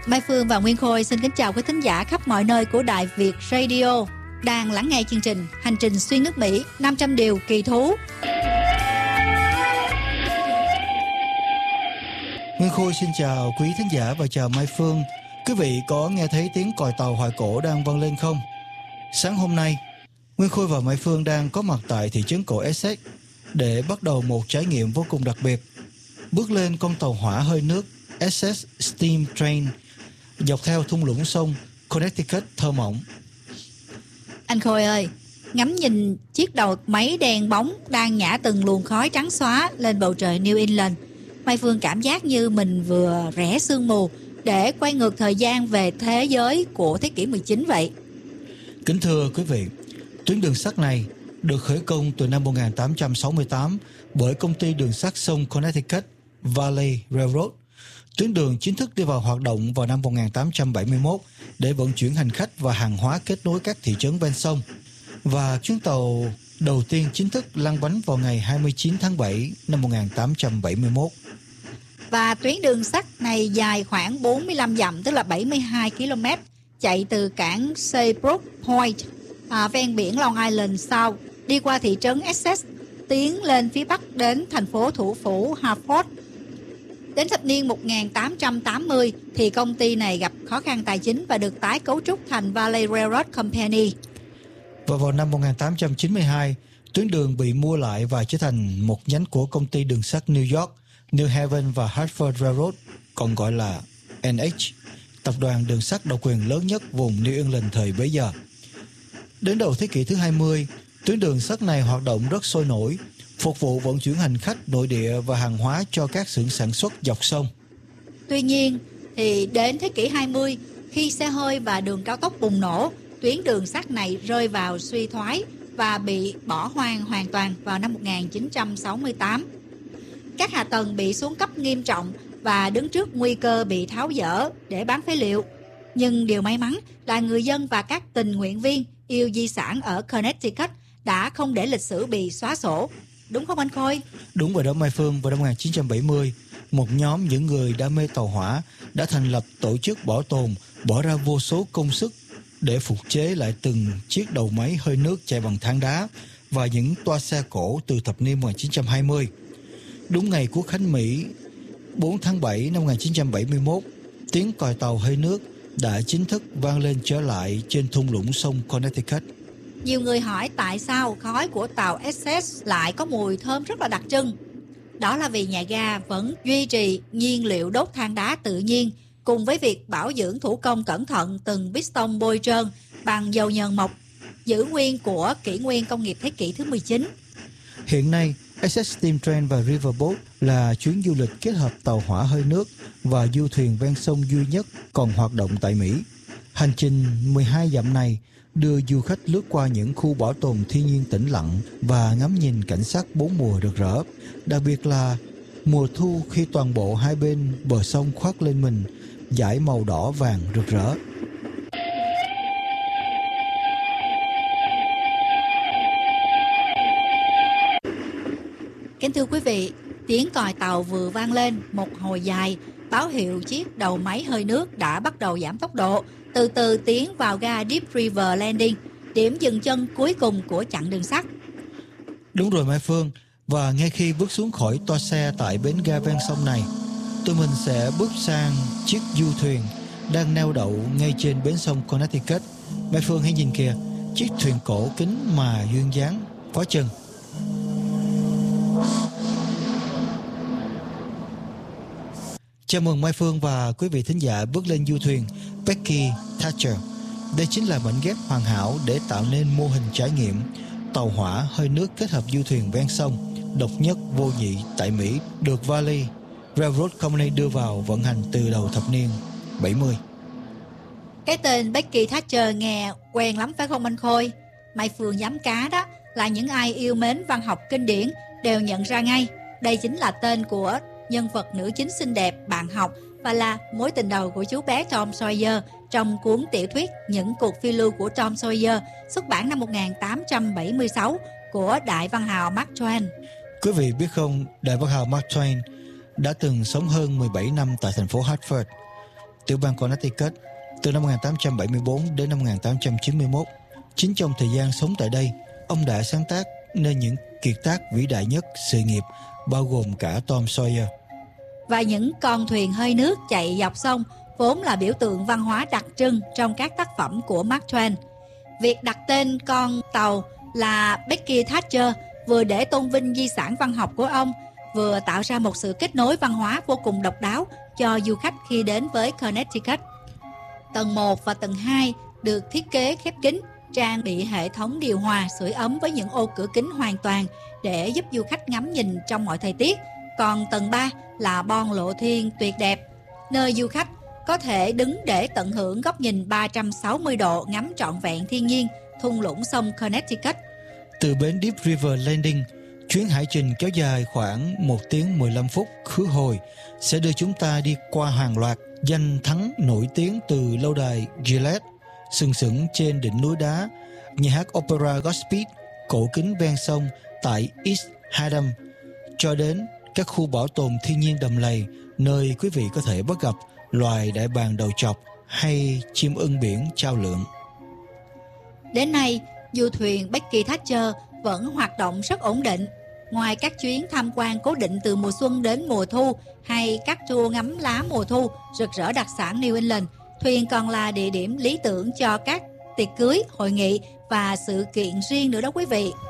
Mai Phương và Nguyên Khôi xin kính chào quý thính giả khắp mọi nơi của Đài Việt Radio đang lắng nghe chương trình Hành trình xuyên nước Mỹ 500 điều kỳ thú. Nguyên Khôi xin chào quý thính giả và chào Mai Phương. Quý vị có nghe thấy tiếng còi tàu hoài cổ đang vang lên không? Sáng hôm nay, Nguyên Khôi và Mai Phương đang có mặt tại thị trấn cổ Essex để bắt đầu một trải nghiệm vô cùng đặc biệt. Bước lên con tàu hỏa hơi nước Essex Steam Train dọc theo thung lũng sông Connecticut thơ mộng. Anh Khôi ơi, ngắm nhìn chiếc đầu máy đèn bóng đang nhả từng luồng khói trắng xóa lên bầu trời New England, Mai Phương cảm giác như mình vừa rẽ sương mù để quay ngược thời gian về thế giới của thế kỷ 19 vậy. Kính thưa quý vị, tuyến đường sắt này được khởi công từ năm 1868 bởi công ty đường sắt sông Connecticut Valley Railroad. Tuyến đường chính thức đi vào hoạt động vào năm 1871 để vận chuyển hành khách và hàng hóa kết nối các thị trấn ven sông. Và chuyến tàu đầu tiên chính thức lăn bánh vào ngày 29 tháng 7 năm 1871. Và tuyến đường sắt này dài khoảng 45 dặm, tức là 72 km, chạy từ cảng Saybrook Point, ven biển Long Island South, đi qua thị trấn Essex, tiến lên phía bắc đến thành phố thủ phủ Hartford. Đến thập niên 1880 thì công ty này gặp khó khăn tài chính và được tái cấu trúc thành Valley Railroad Company. Và vào năm 1892, tuyến đường bị mua lại và trở thành một nhánh của công ty đường sắt New York, New Haven và Hartford Railroad, còn gọi là NH, tập đoàn đường sắt độc quyền lớn nhất vùng New England thời bấy giờ. Đến đầu thế kỷ thứ 20, tuyến đường sắt này hoạt động rất sôi nổi, phục vụ vận chuyển hành khách nội địa và hàng hóa cho các xưởng sản xuất dọc sông. Tuy nhiên, thì đến thế kỷ 20, khi xe hơi và đường cao tốc bùng nổ, tuyến đường sắt này rơi vào suy thoái và bị bỏ hoang hoàn toàn vào năm 1968. Các hạ tầng bị xuống cấp nghiêm trọng và đứng trước nguy cơ bị tháo dỡ để bán phế liệu. Nhưng điều may mắn là người dân và các tình nguyện viên yêu di sản ở Connecticut đã không để lịch sử bị xóa sổ. Đúng không anh Khôi? Đúng rồi đó Mai Phương, vào năm 1970, một nhóm những người đam mê tàu hỏa đã thành lập tổ chức bảo tồn, bỏ ra vô số công sức để phục chế lại từng chiếc đầu máy hơi nước chạy bằng than đá và những toa xe cổ từ thập niên 1920. Đúng ngày Quốc khánh Mỹ 4 tháng 7 năm 1971, tiếng còi tàu hơi nước đã chính thức vang lên trở lại trên thung lũng sông Connecticut. Nhiều người hỏi tại sao khói của tàu Essex lại có mùi thơm rất là đặc trưng. Đó là vì nhà ga vẫn duy trì nhiên liệu đốt than đá tự nhiên, cùng với việc bảo dưỡng thủ công cẩn thận từng piston bôi trơn bằng dầu nhờn mộc, giữ nguyên của kỷ nguyên công nghiệp thế kỷ thứ 19. Hiện nay, Essex Steam Train và Riverboat là chuyến du lịch kết hợp tàu hỏa hơi nước và du thuyền ven sông duy nhất còn hoạt động tại Mỹ. Hành trình 12 dặm này đưa du khách lướt qua những khu bảo tồn thiên nhiên tĩnh lặng và ngắm nhìn cảnh sắc bốn mùa rực rỡ. Đặc biệt là mùa thu khi toàn bộ hai bên bờ sông khoác lên mình dải màu đỏ vàng rực rỡ. Kính thưa quý vị, tiếng còi tàu vừa vang lên một hồi dài, báo hiệu chiếc đầu máy hơi nước đã bắt đầu giảm tốc độ, từ từ tiến vào ga Deep River Landing, điểm dừng chân cuối cùng của chặng đường sắt. Đúng rồi Mai Phương, và ngay khi bước xuống khỏi toa xe tại bến ga ven sông này, tụi mình sẽ bước sang chiếc du thuyền đang neo đậu ngay trên bến sông Connecticut. Mai Phương hãy nhìn kìa, chiếc thuyền cổ kính mà duyên dáng, quá chừng. Chào mừng Mai Phương và quý vị thính giả bước lên du thuyền Becky Thatcher. Đây chính là mảnh ghép hoàn hảo để tạo nên mô hình trải nghiệm tàu hỏa hơi nước kết hợp du thuyền ven sông, độc nhất vô nhị tại Mỹ, được Valley Railroad Company đưa vào vận hành từ đầu thập niên 70. Cái tên Becky Thatcher nghe quen lắm phải không anh Khôi? Mai Phương giám cá đó là những ai yêu mến văn học kinh điển đều nhận ra ngay. Đây chính là tên của nhân vật nữ chính xinh đẹp, bạn học và là mối tình đầu của chú bé Tom Sawyer trong cuốn tiểu thuyết Những cuộc phiêu lưu của Tom Sawyer, xuất bản năm 1876 của đại văn hào Mark Twain. Quý vị biết không, đại văn hào Mark Twain đã từng sống hơn 17 năm tại thành phố Hartford. tiểu bang Connecticut từ năm 1874 đến năm 1891. Chính trong thời gian sống tại đây, ông đã sáng tác nên những kiệt tác vĩ đại nhất sự nghiệp, bao gồm cả Tom Sawyer. Và những con thuyền hơi nước chạy dọc sông vốn là biểu tượng văn hóa đặc trưng trong các tác phẩm của Mark Twain. Việc đặt tên con tàu là Becky Thatcher vừa để tôn vinh di sản văn học của ông, vừa tạo ra một sự kết nối văn hóa vô cùng độc đáo cho du khách khi đến với Connecticut. Tầng 1 và tầng 2 được thiết kế khép kín, trang bị hệ thống điều hòa sưởi ấm với những ô cửa kính hoàn toàn để giúp du khách ngắm nhìn trong mọi thời tiết. Còn tầng 3 là bon lộ thiên tuyệt đẹp, nơi du khách có thể đứng để tận hưởng góc nhìn 360 độ ngắm trọn vẹn thiên nhiên, thung lũng sông Connecticut. Từ bến Deep River Landing, chuyến hải trình kéo dài khoảng 1 tiếng 15 phút khứ hồi sẽ đưa chúng ta đi qua hàng loạt danh thắng nổi tiếng, từ lâu đài Gillette sừng sững trên đỉnh núi đá, nhà hát opera Godspeed cổ kính ven sông tại East Haddam, cho đến các khu bảo tồn thiên nhiên đầm lầy, nơi quý vị có thể bắt gặp loài đại bàng đầu chọc hay chim ưng biển chao lượn. Đến nay, du thuyền Becky Thatcher vẫn hoạt động rất ổn định. Ngoài các chuyến tham quan cố định từ mùa xuân đến mùa thu hay các tour ngắm lá mùa thu rực rỡ đặc sản New England, thuyền còn là địa điểm lý tưởng cho các tiệc cưới, hội nghị và sự kiện riêng nữa đó quý vị.